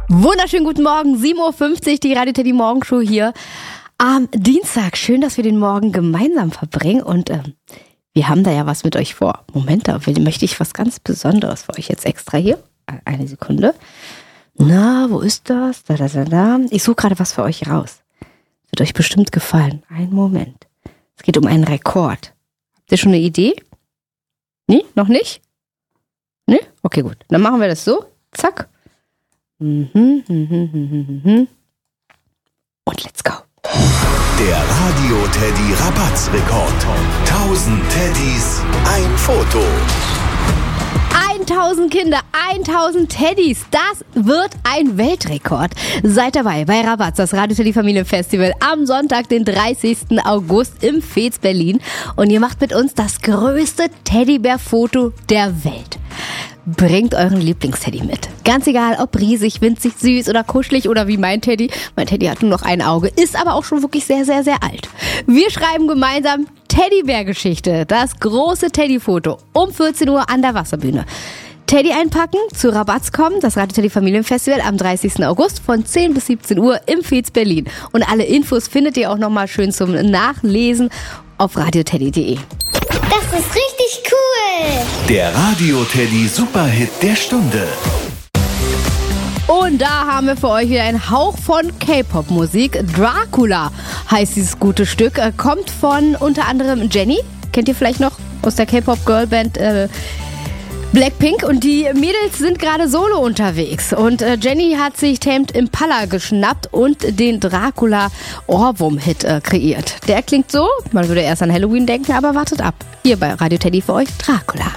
Wunderschönen guten Morgen, 7.50 Uhr, die Radio Teddy Morgenshow hier am Dienstag. Schön, dass wir den Morgen gemeinsam verbringen und wir haben da ja was mit euch vor. Moment, da möchte ich was ganz Besonderes für euch jetzt extra hier. Eine Sekunde. Na, wo ist das? Da. Ich suche gerade was für euch raus. Wird euch bestimmt gefallen. Einen Moment. Es geht um einen Rekord. Habt ihr schon eine Idee? Nee, noch nicht? Nee? Okay, gut. Dann machen wir das so. Zack. Und let's go. Der Radio Teddy Rabatzrekord. 1000 Teddys, ein Foto. 1000 Kinder, 1000 Teddys, das wird ein Weltrekord. Seid dabei bei Rabatz, das Radio Teddy Familienfestival am Sonntag, den 30. August im Veets Berlin. Und ihr macht mit uns das größte Teddybär-Foto der Welt. Bringt euren Lieblingsteddy mit. Ganz egal, ob riesig, winzig, süß oder kuschelig oder wie mein Teddy. Mein Teddy hat nur noch ein Auge, ist aber auch schon wirklich sehr, sehr, sehr alt. Wir schreiben gemeinsam Teddybär-Geschichte, das große Teddy-Foto um 14 Uhr an der Wasserbühne. Teddy einpacken, zu Rabatz kommen, das Radio Teddy Familienfestival am 30. August von 10 bis 17 Uhr im Veets Berlin. Und alle Infos findet ihr auch nochmal schön zum Nachlesen auf radioteddy.de. Das ist richtig cool! Der Radio Teddy Superhit der Stunde. Und da haben wir für euch wieder einen Hauch von K-Pop-Musik. Dracula heißt dieses gute Stück. Kommt von unter anderem Jennie. Kennt ihr vielleicht noch aus der K-Pop-Girlband Blackpink. Und die Mädels sind gerade solo unterwegs. Und Jennie hat sich Tamed Impala geschnappt und den Dracula-Ohrwurm-Hit kreiert. Der klingt so, man würde erst an Halloween denken, aber wartet ab. Hier bei Radio Teddy für euch Dracula.